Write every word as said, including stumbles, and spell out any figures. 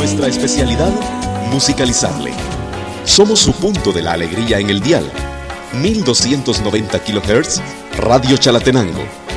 Nuestra especialidad, musicalizarle. Somos su punto de la alegría en el dial. mil doscientos noventa kilohertz, Radio Chalatenango.